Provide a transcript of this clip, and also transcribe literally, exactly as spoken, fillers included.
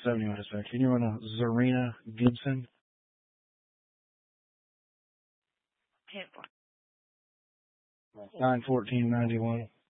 seventy minutes back. Can you run a Zarina Gibson? ten four. nine fourteen ninety one.